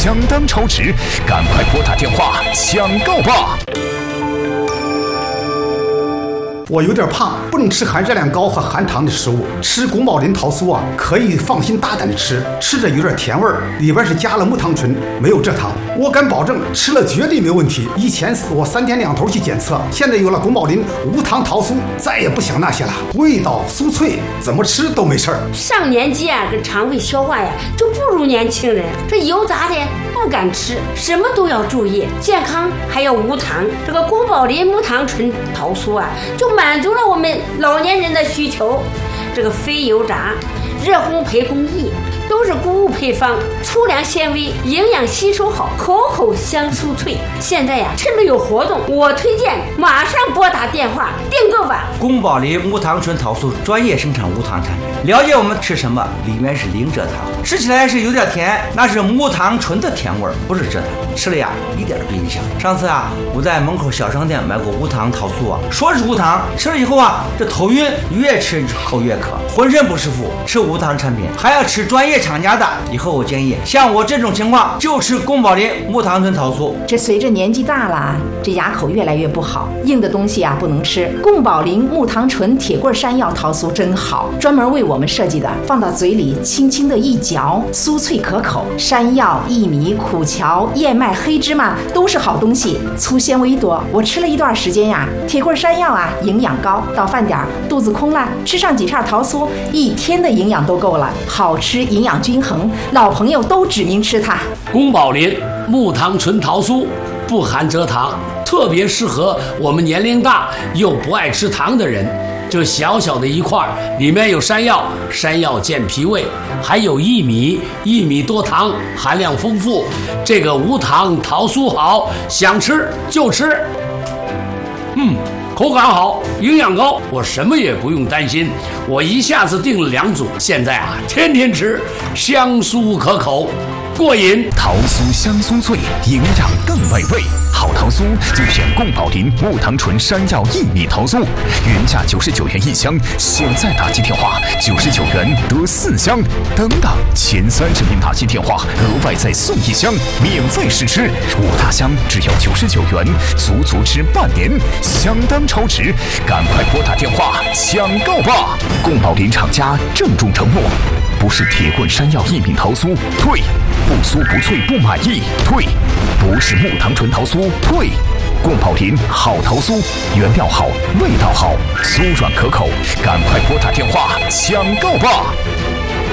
相当超值，赶快拨打电话抢购吧！ 我有点胖，不能吃含热量高和含糖的食物。吃宫保林桃酥啊，可以放心大胆的吃，吃着有点甜味儿，里边是加了木糖醇，没有蔗糖。我敢保证，吃了绝对没问题。以前我3天2头去检测，现在有了宫保林无糖桃酥，再也不想那些了，味道酥脆，怎么吃都没事儿。 上年纪啊，这肠胃消化呀就不如年轻人，这油炸的不敢吃，什么都要注意，健康还要无糖。这个宫保林木糖醇桃酥啊，就满足了我们老年人的需求。这个非油炸、热烘焙工艺都是谷物配方，粗粮纤维，营养吸收好，口口香酥脆。现在呀，趁着有活动，我推荐马上拨打电话订购吧。 宫保林木糖醇桃酥专业生产无糖产品，了解我们吃什么，里面是零蔗糖，吃起来是有点甜，那是木糖醇的甜味儿，不是蔗糖，吃了呀一点都不影响。上次啊，我在门口小商店买过无糖桃酥啊，说是无糖，吃了以后啊，这头晕，越吃口越渴，浑身不舒服。吃无糖产品还要吃专业厂家的，以后我建议像我这种情况就吃宫保林木糖醇桃酥。 这随着年纪大了，这牙口越来越不好，硬的东西啊不能吃。宫保林木糖醇铁棍山药桃酥真好，专门为我们设计的，放到嘴里轻轻的一嚼，酥脆可口。山药、薏米、苦荞、燕麦、黑芝麻都是好东西，粗纤维多。我吃了一段时间呀，铁棍山药啊营养高，到饭点肚子空了，吃上几片桃酥，1天的营养都够了，好吃，营养均衡，老朋友都指明吃它。 宫保林木糖醇桃酥不含蔗糖，特别适合我们年龄大又不爱吃糖的人。这小小的一块里面有山药，山药健脾胃，还有薏米，薏米多糖，含量丰富。这个无糖桃酥好，想吃就吃。口感好，营养高，我什么也不用担心，我一下子订了2组，现在啊天天吃，香酥可口，过瘾。 桃酥香酥脆，营养更美味。好桃酥就选宫保林木糖醇山药薏米桃酥，原价99元1箱，现在打进电话99元得4箱，等等前30名打进电话额外再送1箱，免费试吃，5大箱只要99元，足足吃半年，相当超值，赶快拨打电话抢购吧！宫保林厂家郑重承诺，不是铁棍山药薏米桃酥退，不酥不脆不满意退，不是木糖醇桃酥退。宫保林好桃酥，原料好，味道好，酥软可口，赶快拨打电话抢购吧！